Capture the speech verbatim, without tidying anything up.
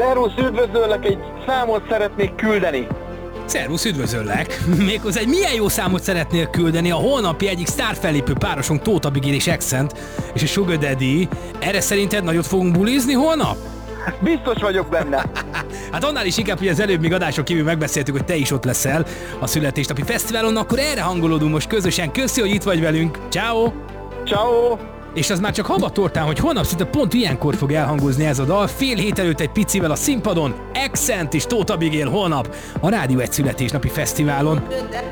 Szervusz, üdvözöllek, egy számot szeretnék küldeni. Szervusz, üdvözöllek! Méghozzá egy milyen jó számot szeretnél küldeni a holnapi egyik sztárfellépő párosunk, Tóth Abigail és Accent és a Sugar Daddy. Erre szerinted nagyot fogunk bulizni holnap? Biztos vagyok benne. Hát annál is inkább, hogy az előbb még adáson kívül megbeszéltük, hogy te is ott leszel a születésnapi fesztiválon, akkor erre hangolódunk most közösen. Köszi, hogy itt vagy velünk. Ciao. Ciao. És az már csak habatortán, hogy holnap szinte pont ilyenkor fog elhangozni ez a dal, fél hét előtt egy picivel a színpadon, Accent és Tóth Abigail holnap a Rádió egy születésnapi fesztiválon.